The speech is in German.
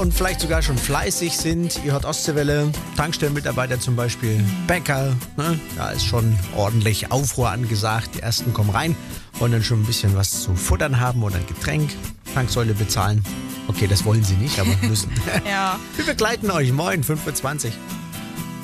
und vielleicht sogar schon fleißig sind. Ihr hört Ostseewelle, Tankstellenmitarbeiter zum Beispiel, Bäcker. Ne? Da ist schon ordentlich Aufruhr angesagt. Die ersten kommen rein, wollen dann schon ein bisschen was zu futtern haben oder ein Getränk, Tanksäule bezahlen. Okay, das wollen sie nicht, aber müssen. Ja. Wir begleiten euch. Moin, 5:20 Uhr.